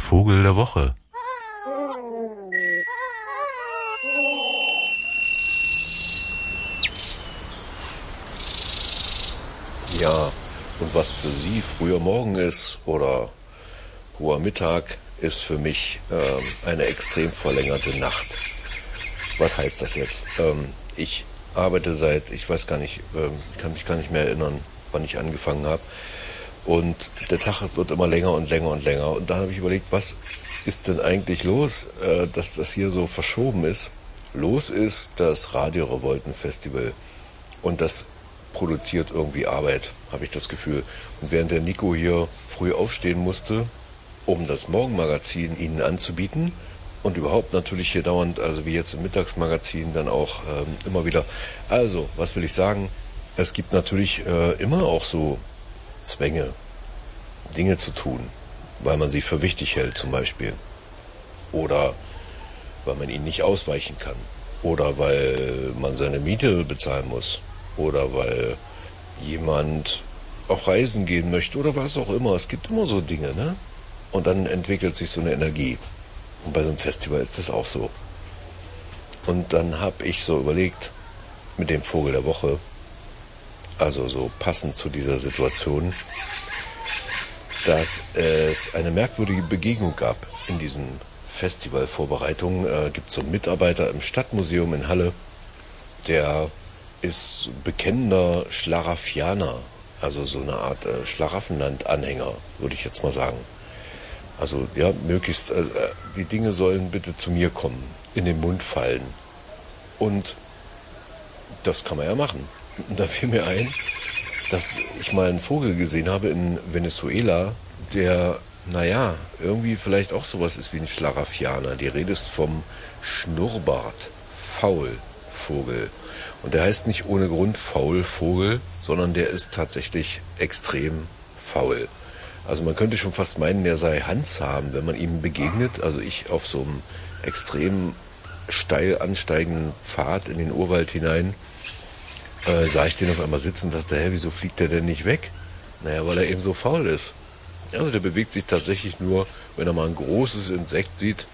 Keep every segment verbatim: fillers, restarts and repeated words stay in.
Vogel der Woche. Ja, und was für Sie früher Morgen ist oder hoher Mittag, ist für mich ähm, eine extrem verlängerte Nacht. Was heißt das jetzt? Ähm, ich arbeite seit, ich weiß gar nicht, ähm, kann mich gar nicht mehr erinnern, wann ich angefangen habe. Und der Tag wird immer länger und länger und länger. Und da habe ich überlegt, was ist denn eigentlich los, äh, dass das hier so verschoben ist? Los ist das Radio Revolten Festival. Und das produziert irgendwie Arbeit, habe ich das Gefühl. Und während der Nico hier früh aufstehen musste, um das Morgenmagazin Ihnen anzubieten und überhaupt natürlich hier dauernd, also wie jetzt im Mittagsmagazin, dann auch ähm, immer wieder. Also, was will ich sagen? Es gibt natürlich äh, immer auch so Zwänge, Dinge zu tun, weil man sie für wichtig hält zum Beispiel. Oder weil man ihnen nicht ausweichen kann. Oder weil man seine Miete bezahlen muss. Oder weil jemand auf Reisen gehen möchte oder was auch immer. Es gibt immer so Dinge, ne? Und dann entwickelt sich so eine Energie. Und bei so einem Festival ist das auch so. Und dann habe ich so überlegt, mit dem Vogel der Woche, also so passend zu dieser Situation, dass es eine merkwürdige Begegnung gab in diesen Festivalvorbereitungen. Äh, gibt es so einen Mitarbeiter im Stadtmuseum in Halle, der ist bekennender Schlaraffener, also so eine Art äh, Schlaraffenland-Anhänger, würde ich jetzt mal sagen. Also ja, möglichst, äh, die Dinge sollen bitte zu mir kommen, in den Mund fallen. Und das kann man ja machen. Und da fiel mir ein, dass ich mal einen Vogel gesehen habe in Venezuela, der, naja, irgendwie vielleicht auch sowas ist wie ein Schlaraffener. Die Rede ist vom Schnurrbart, Faulvogel. Und der heißt nicht ohne Grund Faulvogel, sondern der ist tatsächlich extrem faul. Also man könnte schon fast meinen, er sei handzahm, wenn man ihm begegnet. Also ich auf so einem extrem steil ansteigenden Pfad in den Urwald hinein, äh, sah ich den auf einmal sitzen und dachte, hä, wieso fliegt der denn nicht weg? Naja, weil er eben so faul ist. Also der bewegt sich tatsächlich nur, wenn er mal ein großes Insekt sieht.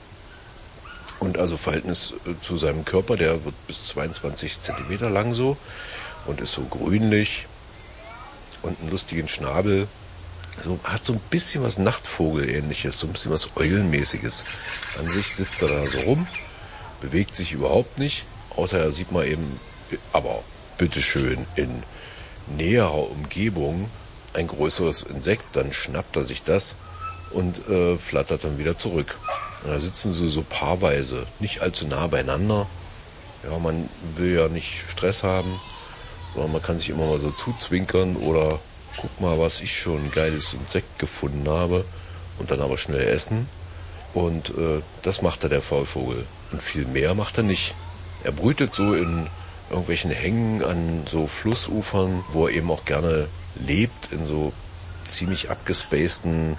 Und also Verhältnis zu seinem Körper, der wird bis zweiundzwanzig Zentimeter lang so und ist so grünlich und einen lustigen Schnabel. So, hat so ein bisschen was Nachtvogel-ähnliches, so ein bisschen was Eulenmäßiges. An sich sitzt er da so rum, bewegt sich überhaupt nicht, außer er sieht mal eben, aber bitteschön, in näherer Umgebung ein größeres Insekt, dann schnappt er sich das und äh, flattert dann wieder zurück. Und da sitzen sie so paarweise, nicht allzu nah beieinander. Ja, man will ja nicht Stress haben, sondern man kann sich immer mal so zuzwinkern oder guck mal, was ich schon ein geiles Insekt gefunden habe und dann aber schnell essen. Und äh, das macht er, der Faulvogel. Und viel mehr macht er nicht. Er brütet so in irgendwelchen Hängen an so Flussufern, wo er eben auch gerne lebt, in so ziemlich abgespaceden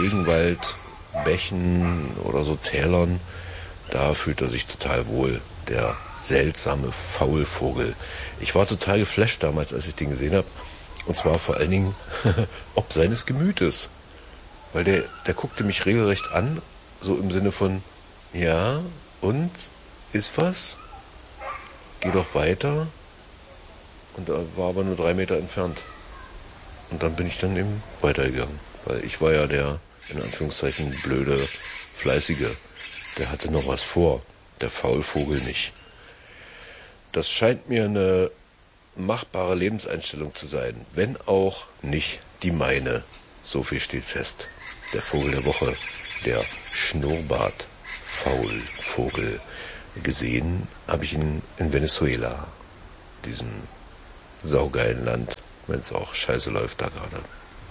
Regenwaldbächen oder so Tälern. Da fühlt er sich total wohl, der seltsame Faulvogel. Ich war total geflasht damals, als ich den gesehen habe. Und zwar vor allen Dingen, ob seines Gemütes. Weil der, der guckte mich regelrecht an, so im Sinne von, ja, und? Ist was? Geh doch weiter. Und er war aber nur drei Meter entfernt. Und dann bin ich dann eben weitergegangen. Weil ich war ja der, in Anführungszeichen, blöde, fleißige. Der hatte noch was vor. Der Faulvogel nicht. Das scheint mir eine machbare Lebenseinstellung zu sein, wenn auch nicht die meine. So viel steht fest. Der Vogel der Woche, der Schnurrbart-Faulvogel. Gesehen habe ich ihn in Venezuela, diesem saugeilen Land, wenn es auch scheiße läuft da gerade.